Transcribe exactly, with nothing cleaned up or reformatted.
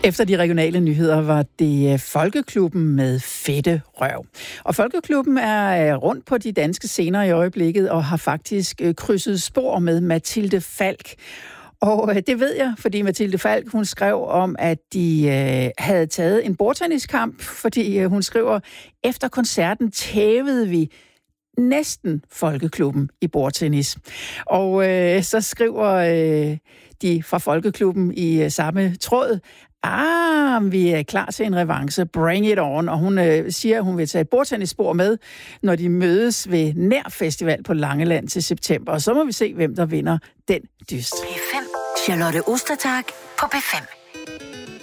Efter de regionale nyheder var det Folkeklubben med Fedte Røv. Og Folkeklubben er rundt på de danske scener i øjeblikket og har faktisk krydset spor med Mathilde Falk. Og det ved jeg, fordi Mathilde Falk, hun skrev om, at de øh, havde taget en bordtenniskamp, fordi øh, hun skriver, efter koncerten tævede vi næsten Folkeklubben i bordtennis. Og øh, så skriver øh, de fra Folkeklubben i øh, samme tråd, ah, vi er klar til en revanche, bring it on. Og hun øh, siger, at hun vil tage et bordtennisspor med, når de mødes ved Nær Festival på Langeland til september. Og så må vi se, hvem der vinder den dyst. P fem. Charlotte Ostertag på P fem.